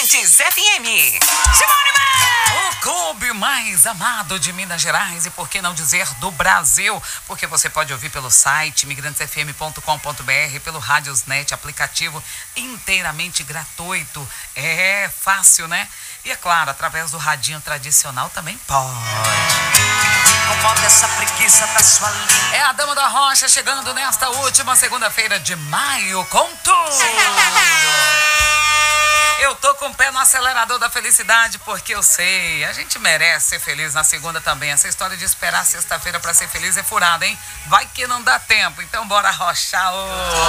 Mirades FM. Simone Mendes! O clube mais amado de Minas Gerais e por que não dizer do Brasil, porque você pode ouvir pelo site migrantesfm.com.br, pelo Radiosnet, aplicativo inteiramente gratuito. É fácil, né? E é claro, através do radinho tradicional também pode. Incomoda essa preguiça da sua língua. É a Dama da Rocha chegando nesta última segunda-feira de maio com tudo. Eu tô com o pé no acelerador da felicidade porque eu sei, a gente merece ser feliz na segunda também. Essa história de esperar sexta-feira pra ser feliz é furada, hein? Vai que não dá tempo, então bora arrochar.